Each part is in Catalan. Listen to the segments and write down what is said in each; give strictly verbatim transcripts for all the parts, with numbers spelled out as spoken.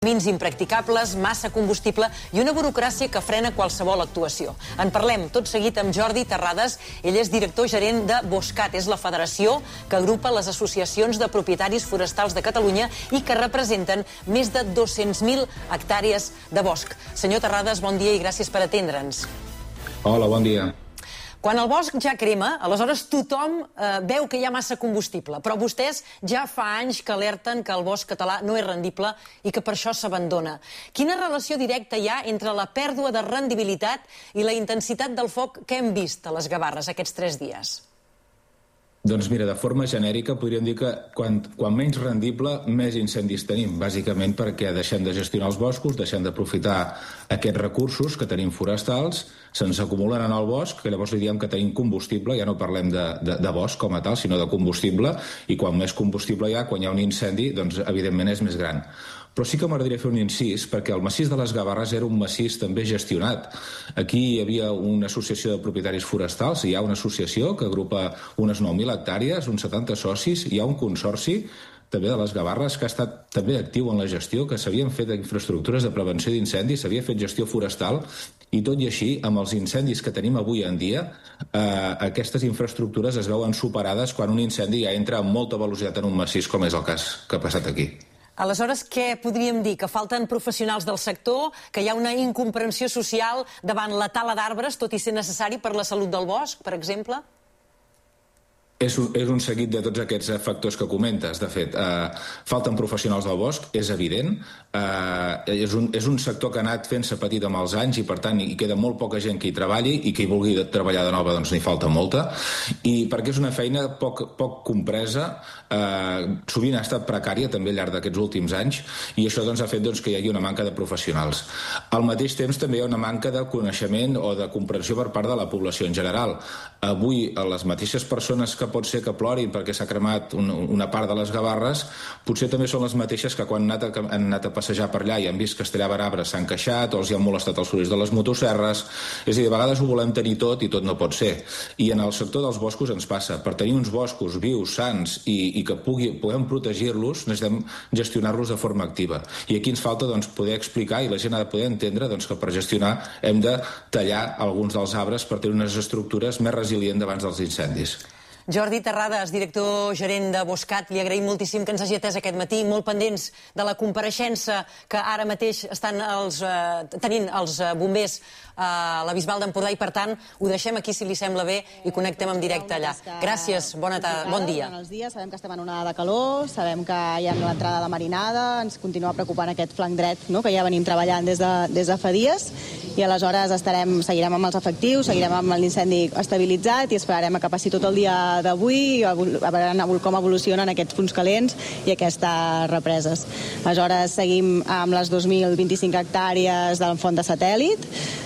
Camins impracticables, massa combustible i una burocràcia que frena qualsevol actuació. En parlem tot seguit amb Jordi Terrades. Ell és director gerent de Boscat. És la federació que agrupa les associacions de propietaris forestals de Catalunya i que representen més de dos-cents mil hectàrees de bosc. Senyor Terrades, bon dia i gràcies per atendre'ns. Hola, bon dia. Quan el bosc ja crema, aleshores tothom eh, veu que hi ha massa combustible, però vostès ja fa anys que alerten que el bosc català no és rendible i que per això s'abandona. Quina relació directa hi ha entre la pèrdua de rendibilitat i la intensitat del foc que hem vist a les Gavarres aquests tres dies? Doncs mira, de forma genèrica podríem dir que quan, quan menys rendible, més incendis tenim, bàsicament perquè deixem de gestionar els boscos, deixem d'aprofitar aquests recursos que tenim forestals, se'ns acumulen en el bosc, que llavors li diem que tenim combustible, ja no parlem de, de, de bosc com a tal, sinó de combustible, i quan més combustible hi ha, quan hi ha un incendi, doncs evidentment és més gran. Però sí que m'agradaria fer un incís, perquè el massís de les Gavarres era un massís també gestionat. Aquí hi havia una associació de propietaris forestals, hi ha una associació que agrupa unes nou mil hectàrees, uns setanta socis, hi ha un consorci també de les Gavarres que ha estat també actiu en la gestió, que s'havien fet infraestructures de prevenció d'incendis, s'havia fet gestió forestal, i tot i així, amb els incendis que tenim avui en dia, eh, aquestes infraestructures es veuen superades quan un incendi ja entra amb molta velocitat en un massís, com és el cas que ha passat aquí. Aleshores, què podríem dir? Que falten professionals del sector, que hi ha una incomprensió social davant la tala d'arbres, tot i ser necessari per la salut del bosc, per exemple? És un, és un seguit de tots aquests factors que comentes. De fet, eh, falten professionals del bosc, és evident. Eh, és, un, és un sector que ha anat fent-se petit amb els anys i, per tant, hi queda molt poca gent que hi treballi i que hi vulgui treballar de nova, doncs n'hi falta molta. I perquè és una feina poc, poc compresa, eh, sovint ha estat precària també al llarg d'aquests últims anys, i això doncs, ha fet doncs, que hi hagi una manca de professionals. Al mateix temps també hi ha una manca de coneixement o de comprensió per part de la població en general. Avui, les mateixes persones que pot ser que plorin perquè s'ha cremat un, una part de les Gavarres, potser també són les mateixes que quan han anat a, han anat a passejar per allà i han vist que es tallaven arbres s'han queixat o els hi han molestat els sorolls de les motosserres. És a dir, de vegades ho volem tenir tot i tot no pot ser. I en el sector dels boscos ens passa. Per tenir uns boscos vius, sans i, i que pugui, puguem protegir-los, necessitem gestionar-los de forma activa. I aquí ens falta doncs, poder explicar i la gent ha de poder entendre doncs, que per gestionar hem de tallar alguns dels arbres per tenir unes estructures més resilients davant dels incendis. Jordi Terrades, director gerent de Boscat, li agraïm moltíssim que ens hagi atès aquest matí, molt pendents de la compareixença que ara mateix estan els, eh, tenint els eh, bombers a la Bisbal d'Empordà i, per tant, ho deixem aquí, si li sembla bé, i connectem en directe allà. Gràcies, bona tarda, bon dia. Sabem que estem en onada de calor, sabem que hi ha l'entrada de marinada, ens continua preocupant aquest flanc dret, no?, que ja venim treballant des de, des de fa dies, i aleshores estarem, seguirem amb els efectius, seguirem amb l'incendi estabilitzat i esperarem a que passi tot el dia d'avui, a veure com evolucionen aquests punts calents i aquestes represes. Aleshores seguim amb les dos mil vint-i-cinc hectàrees del font de satèl·lit.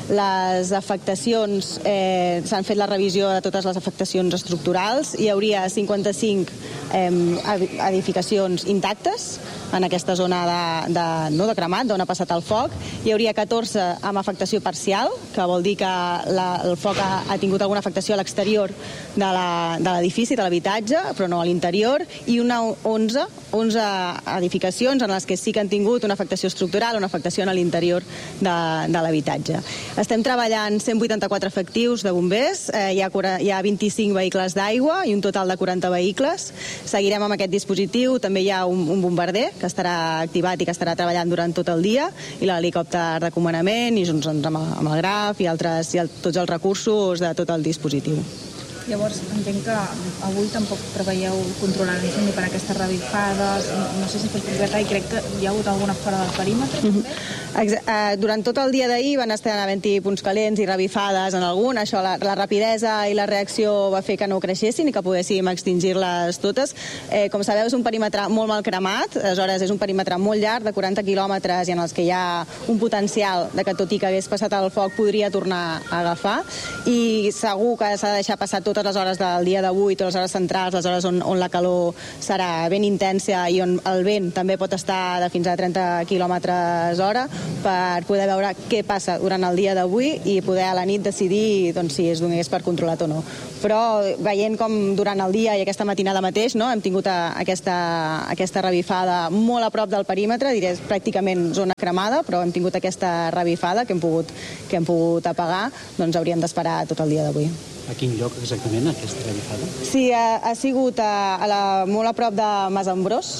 Les afectacions, eh, s'han fet la revisió de totes les afectacions estructurals. Hi hauria cinquanta-cinc eh, edificacions intactes en aquesta zona de, de, no, de cremat, d'on ha passat el foc. Hi hauria catorze amb afectació parcial, que vol dir que la, el foc ha, ha tingut alguna afectació a l'exterior de l'edifici, de l'habitatge, però no a l'interior, i una onze, onze edificacions en les que sí que han tingut una afectació estructural, una afectació a l'interior de, de l'habitatge. Estem treballant cent vuitanta-quatre efectius de bombers, eh, hi, ha, hi ha vint-i-cinc vehicles d'aigua i un total de quaranta vehicles. Seguirem amb aquest dispositiu, també hi ha un, un bombarder que estarà activat i que estarà treballant durant tot el dia, i l'helicòpter de comandament, i junts amb el, amb el graf i, altres, i el, tots els recursos de tot el dispositiu. Llavors, entenc que avui tampoc preveieu controlar l'incendi per aquestes revifades, no sé si pot concretar, i crec que hi ha hagut alguna fora del perímetre, també? Mm-hmm. Durant tot el dia d'ahir van estar havent-hi punts calents i revifades en algun. Això, la, la rapidesa i la reacció va fer que no creixessin i que poguéssim extingir-les totes. Eh, com sabeu, és un perímetre molt mal cremat, aleshores és un perímetre molt llarg, de quaranta quilòmetres, i en els que hi ha un potencial de que, tot i que hagués passat el foc, podria tornar a agafar, i segur que s'ha de deixar passar tot totes les hores del dia d'avui, totes les hores centrals, les hores on, on la calor serà ben intensa i on el vent també pot estar de fins a trenta quilòmetres hora, per poder veure què passa durant el dia d'avui i poder a la nit decidir doncs, si és d'un hagués per controlat o no. Però veient com durant el dia i aquesta matinada mateix no, hem tingut aquesta, aquesta revifada molt a prop del perímetre, diré pràcticament zona cremada, però hem tingut aquesta revifada que hem pogut, que hem pogut apagar, doncs hauríem d'esperar tot el dia d'avui. A quin lloc exactament, aquesta revifada? Sí, ha, ha sigut a, a la, molt a prop de Masambrós,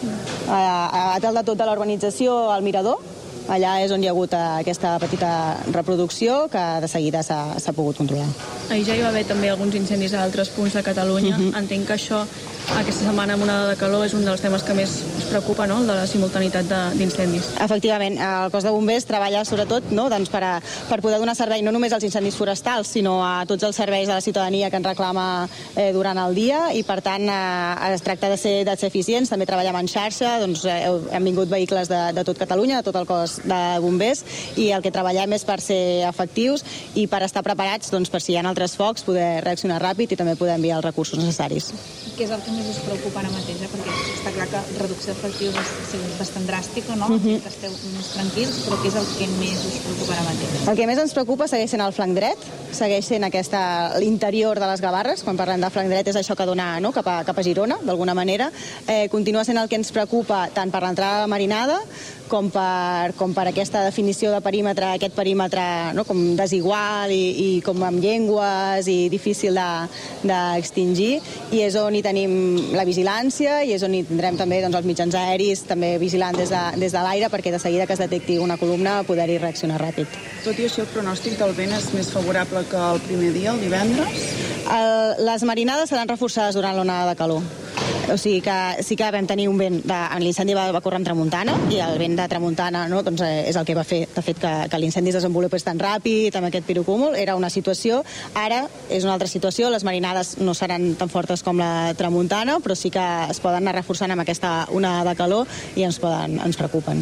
a, a, a tal de tot de la urbanització al Mirador. Allà és on hi ha hagut aquesta petita reproducció que de seguida s'ha pogut controlar. Ahir ja hi va haver també alguns incendis a altres punts de Catalunya. Uh-huh. Entenc que això, aquesta setmana amb onada de calor, és un dels temes que més us preocupa, no?, el de la simultanitat d'incendis. Efectivament, el cos de bombers treballa sobretot no, doncs per, a, per poder donar servei no només als incendis forestals, sinó a tots els serveis de la ciutadania que ens reclama eh, durant el dia i, per tant, eh, es tracta de ser, de ser eficients. També treballem en xarxa, doncs, eh, hem vingut vehicles de, de tot Catalunya, de tot el cos de bombers, i el que treballem és per ser efectius i per estar preparats doncs, per si hi ha altres focs, poder reaccionar ràpid i també poder enviar els recursos necessaris. Què és el que més us preocupa ara mateix? Eh? Perquè està clar que la reducció d'efectius ha sigut bastant dràstica, no? Uh-huh. Que esteu més tranquils, però què és el que més us preocupa ara mateix? El que més ens preocupa segueix sent el flanc dret, segueix sent aquesta, l'interior de les Gavarres. Quan parlem de flanc dret és això que dona no, cap, a, cap a Girona, d'alguna manera. Eh, continua sent el que ens preocupa tant per l'entrada a la Marinada com per, com per aquesta definició de perímetre, aquest perímetre no, com desigual i, i com amb llengües i difícil d'extingir, de, i és on hi tenim la vigilància i és on hi tindrem també doncs, els mitjans aeris també vigilant des de, des de l'aire perquè de seguida que es detecti una columna poder-hi reaccionar ràpid. Tot i això, el pronòstic del vent és més favorable que el primer dia, el divendres? El, les marinades seran reforçades durant l'onada de calor. O sigui que sí que vam tenir un vent, de, l'incendi va, va córrer amb tramuntana i el vent de tramuntana no, doncs, eh, és el que va fer, de fet, que, que l'incendi es desenvolupés tan ràpid amb aquest pirocúmul, era una situació, ara és una altra situació, les marinades no seran tan fortes com la tramuntana, però sí que es poden anar reforçant amb aquesta onada de calor i ens, poden, ens preocupen.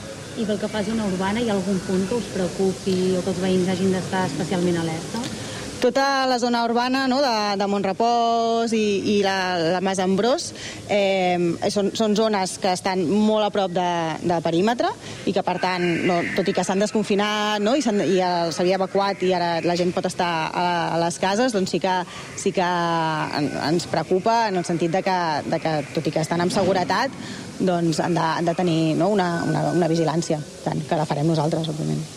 I pel que fa a zona urbana, hi ha algun punt que us preocupi o que els veïns hagin d'estar especialment alerta? Tota la zona urbana no, de, de Montrepòs i, i la, la Masambrós eh, són, són zones que estan molt a prop de, de perímetre i que, per tant, no, tot i que s'han desconfinat no, i s'havia evacuat i ara la gent pot estar a, a les cases, doncs sí que, sí que ens preocupa en el sentit de que, de que tot i que estan amb seguretat, doncs han de, han de tenir no, una, una, una vigilància, tant que la farem nosaltres, òbviament.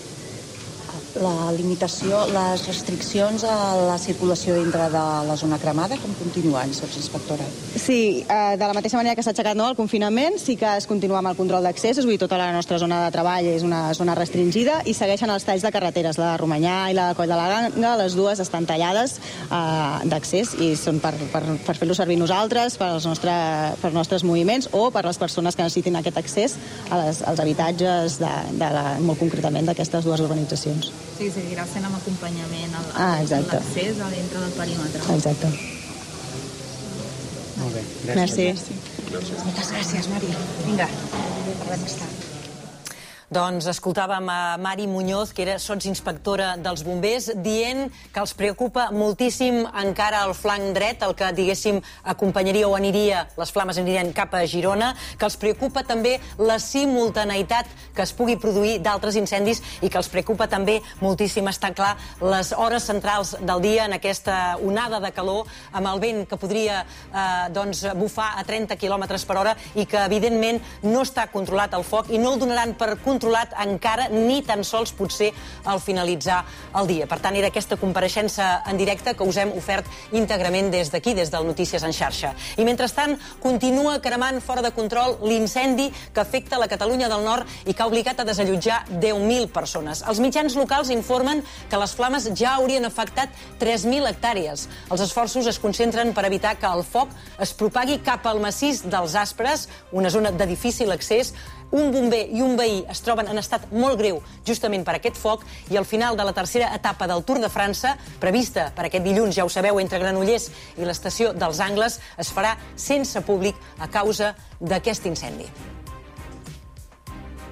La limitació, les restriccions a la circulació dintre de la zona cremada, com continuen, sotsinspectora? Sí, de la mateixa manera que s'ha aixecat no, el confinament, sí que es continua amb el control d'accés, és a dir, tota la nostra zona de treball és una zona restringida i segueixen els talls de carreteres, la de Romanyà i la de Coll de la Ganga, les dues estan tallades eh, d'accés i són per, per, per fer-lo servir nosaltres, per als nostre, per als nostres moviments o per les persones que necessitin aquest accés a les, als habitatges, de, de la, molt concretament, d'aquestes dues urbanitzacions. Sí, seguirà sent amb acompanyament a ah, l'accés a dintre del perímetre. Exacte. Molt bé, gràcies. Merci. Gràcies. Moltes gràcies, Mari. Vinga, parlem més tard. Doncs escoltàvem a Mari Muñoz, que era sotsinspectora dels bombers, dient que els preocupa moltíssim encara el flanc dret, el que, diguéssim, acompanyaria o aniria, les flames anirien cap a Girona, que els preocupa també la simultaneïtat que es pugui produir d'altres incendis i que els preocupa també moltíssim, està clar, les hores centrals del dia en aquesta onada de calor, amb el vent que podria eh, doncs, bufar a trenta quilòmetres per hora i que, evidentment, no està controlat el foc i no el donaran per controlat encara, ni tan sols potser al finalitzar el dia. Per tant, era aquesta compareixença en directe que us hem ofert íntegrament des d'aquí, des del Notícies en xarxa. I mentrestant, continua cremant fora de control l'incendi que afecta la Catalunya del Nord i que ha obligat a desallotjar deu mil persones. Els mitjans locals informen que les flames ja haurien afectat tres mil hectàrees. Els esforços es concentren per evitar que el foc es propagui cap al massís dels Aspres, una zona de difícil accés. Un bomber i un veí es troben en estat molt greu justament per aquest foc i al final de la tercera etapa del Tour de França, prevista per aquest dilluns, ja ho sabeu, entre Granollers i l'estació dels Angles, es farà sense públic a causa d'aquest incendi.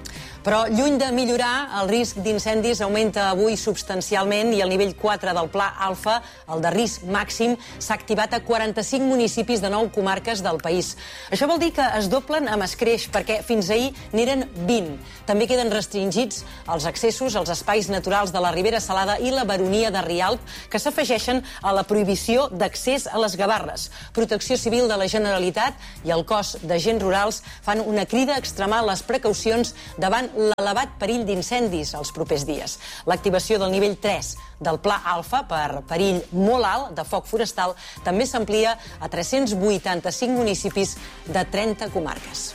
Però lluny de millorar, el risc d'incendis augmenta avui substancialment i el nivell quatre del Pla Alfa, el de risc màxim, s'ha activat a quaranta-cinc municipis de nou comarques del país. Això vol dir que es doblen amb escreix, perquè fins ahir n'eren vint. També queden restringits els accessos als espais naturals de la Ribera Salada i la Baronia de Rialp, que s'afegeixen a la prohibició d'accés a les Gavarres. Protecció Civil de la Generalitat i el cos d'agents rurals fan una crida a extremar les precaucions davant l'elevat perill d'incendis els propers dies. L'activació del nivell tres del Pla Alfa per perill molt alt de foc forestal també s'amplia a tres-cents vuitanta-cinc municipis de trenta comarques.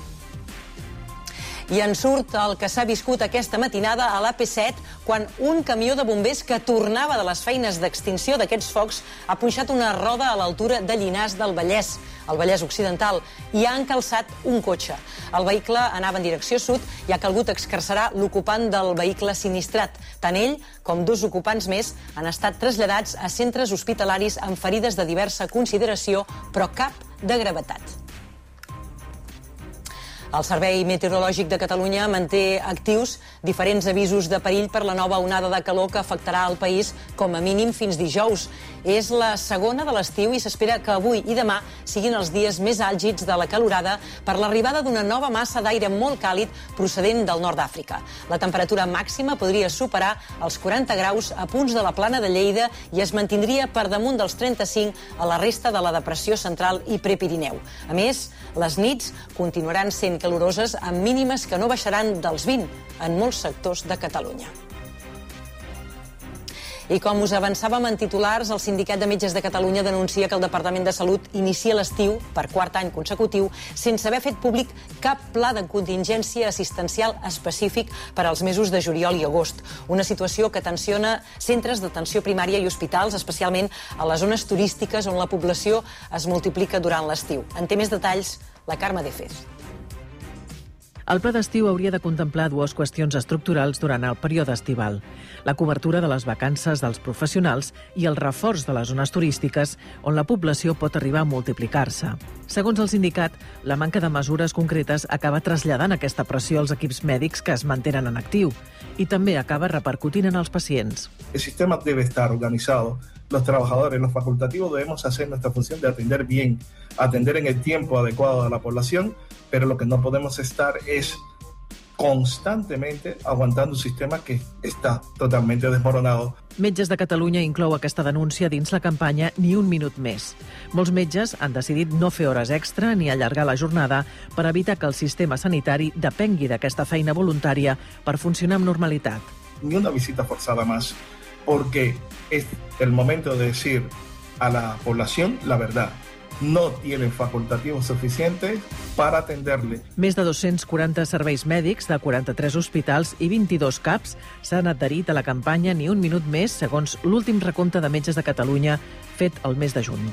I en surt el que s'ha viscut aquesta matinada a l'A P set quan un camió de bombers que tornava de les feines d'extinció d'aquests focs ha punxat una roda a l'altura de Llinars del Vallès, al Vallès Occidental, i ha encalçat un cotxe. El vehicle anava en direcció sud i ha calgut excarcerar l'ocupant del vehicle sinistrat. Tant ell com dos ocupants més han estat traslladats a centres hospitalaris amb ferides de diversa consideració, però cap de gravetat. El Servei Meteorològic de Catalunya manté actius diferents avisos de perill per la nova onada de calor que afectarà el país com a mínim fins dijous. És la segona de l'estiu i s'espera que avui i demà siguin els dies més àlgids de la calorada per l'arribada d'una nova massa d'aire molt càlid procedent del nord d'Àfrica. La temperatura màxima podria superar els quaranta graus a punts de la Plana de Lleida i es mantindria per damunt dels trenta-cinc a la resta de la depressió central i Prepirineu. A més, les nits continuaran sent caloroses amb mínimes que no baixaran dels vint en molts sectors de Catalunya. I com us avançàvem en titulars, el Sindicat de Metges de Catalunya denuncia que el Departament de Salut inicia l'estiu, per quart any consecutiu, sense haver fet públic cap pla de contingència assistencial específic per als mesos de juliol i agost. Una situació que tensiona centres d'atenció primària i hospitals, especialment a les zones turístiques on la població es multiplica durant l'estiu. En té més detalls la Carme de Fez. El pla d'estiu hauria de contemplar dues qüestions estructurals durant el període estival: la cobertura de les vacances dels professionals i el reforç de les zones turístiques, on la població pot arribar a multiplicar-se. Segons el sindicat, la manca de mesures concretes acaba traslladant aquesta pressió als equips mèdics que es mantenen en actiu i també acaba repercutint en els pacients. El sistema debe estar organizado. Los trabajadores, los facultativos, debemos hacer nuestra función de atender bien, atender en el tiempo adecuado a la población, pero lo que no podemos estar es constantemente aguantando un sistema que está totalmente desmoronado. Metges de Catalunya inclou aquesta denúncia dins la campanya Ni un minut més. Molts metges han decidit no fer hores extra ni allargar la jornada per evitar que el sistema sanitari depengui d'aquesta feina voluntària per funcionar amb normalitat. Ni una visita forzada más, porque es el momento de decir a la población la verdad. No tienen facultativos suficientes para atenderle. Més de dos-cents quaranta serveis mèdics de quaranta-tres hospitals i vint-i-dos C A Ps s'han adherit a la campanya Ni un minut més, segons l'últim recompte de metges de Catalunya fet el mes de juny.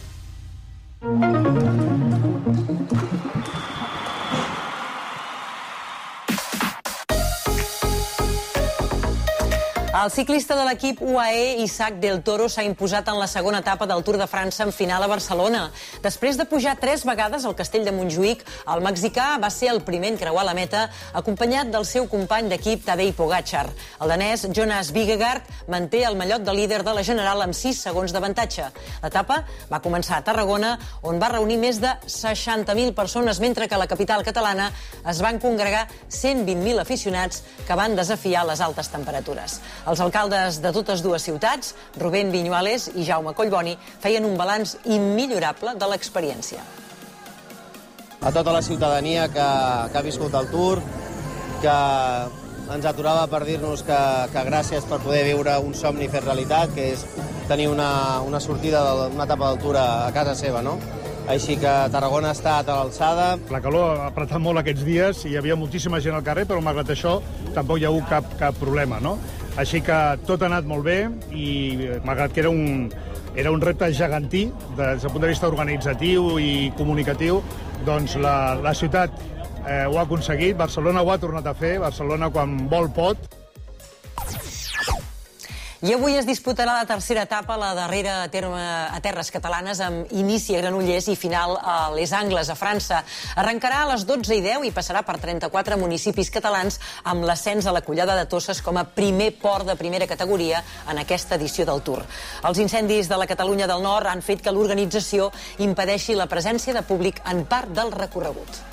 El ciclista de l'equip U A E, Isaac del Toro, s'ha imposat en la segona etapa del Tour de França en final a Barcelona. Després de pujar tres vegades al castell de Montjuïc, el mexicà va ser el primer en creuar la meta, acompanyat del seu company d'equip Tadej Pogačar. El danès Jonas Vingegaard manté el mallot de líder de la general amb sis segons d'avantatge. L'etapa va començar a Tarragona, on va reunir més de seixanta mil persones, mentre que a la capital catalana es van congregar cent vint mil aficionats que van desafiar les altes temperatures. Els alcaldes de totes dues ciutats, Rubén Viñuales i Jaume Collboni, feien un balanç immillorable de l'experiència. A tota la ciutadania que, que ha viscut el Tour, que ens aturava per dir-nos que, que gràcies per poder viure un somni fet realitat, que és tenir una, una sortida d'una etapa del Tour a, a casa seva, no? Així que Tarragona ha estat a l'alçada. La calor ha apretat molt aquests dies i hi havia moltíssima gent al carrer, però malgrat això tampoc hi ha hagut cap, cap problema, no? Així que tot ha anat molt bé i malgrat que era un, era un repte gegantí des del punt de vista organitzatiu i comunicatiu, doncs la, la ciutat eh, ho ha aconseguit, Barcelona ho ha tornat a fer, Barcelona quan vol pot. I avui es disputarà la tercera etapa, la darrera a, terme, a terres catalanes, amb inici a Granollers i final a Les Angles, a França. Arrencarà a les dotze i deu i passarà per trenta-quatre municipis catalans amb l'ascens a la Collada de Tosses com a primer port de primera categoria en aquesta edició del Tour. Els incendis de la Catalunya del Nord han fet que l'organització impedeixi la presència de públic en part del recorregut.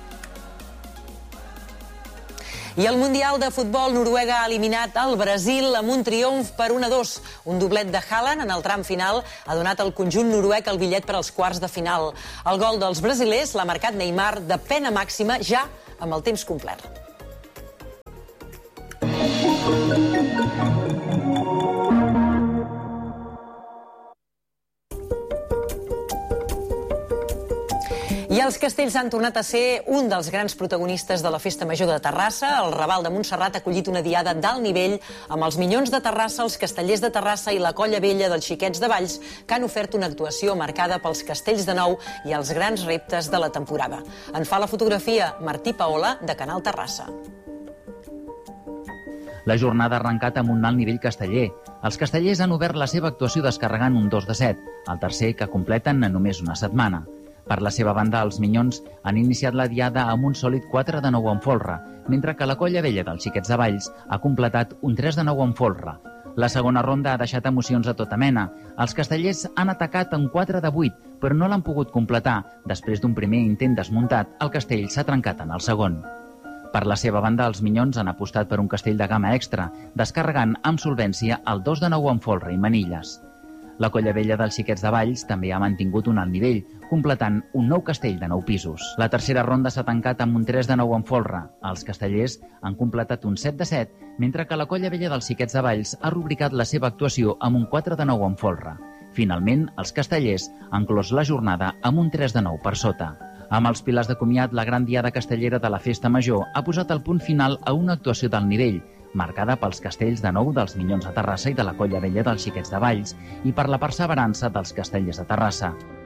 I el Mundial de Futbol, Noruega ha eliminat el Brasil amb un triomf per un a dos. Un doblet de Haaland en el tram final ha donat al conjunt noruec el bitllet per als quarts de final. El gol dels brasilers l'ha marcat Neymar de pena màxima ja amb el temps complet. I els castells han tornat a ser un dels grans protagonistes de la Festa Major de Terrassa. El Raval de Montserrat ha acollit una diada d'alt nivell amb els Minyons de Terrassa, els Castellers de Terrassa i la Colla Vella dels Xiquets de Valls, que han ofert una actuació marcada pels castells de nou i els grans reptes de la temporada. En fa la fotografia Martí Paola, de Canal Terrassa. La jornada ha arrencat amb un alt nivell casteller. Els castellers han obert la seva actuació descarregant un dos de set, el tercer que completen en només una setmana. Per la seva banda, els Minyons han iniciat la diada amb un sòlid quatre de nou en folre, mentre que la Colla Vella dels Xiquets de Valls ha completat un tres de nou en folre. La segona ronda ha deixat emocions a tota mena. Els castellers han atacat en quatre de vuit, però no l'han pogut completar. Després d'un primer intent desmuntat, el castell s'ha trencat en el segon. Per la seva banda, els Minyons han apostat per un castell de gamma extra, descarregant amb solvència el dos de nou en folre i manilles. La Colla Vella dels Xiquets de Valls també ha mantingut un alt nivell, completant un nou castell de nou pisos. La tercera ronda s'ha tancat amb un tres de nou en folre. Els castellers han completat un set de set, mentre que la Colla Vella dels Xiquets de Valls ha rubricat la seva actuació amb un quatre de nou en folre. Finalment, els castellers han clos la jornada amb un tres de nou per sota. Amb els pilars de comiat, la gran diada castellera de la Festa Major ha posat el punt final a una actuació d'alt nivell, marcada pels castells de nou dels Minyons de Terrassa i de la Colla Vella dels Xiquets de Valls i per la perseverança dels castellers de Terrassa.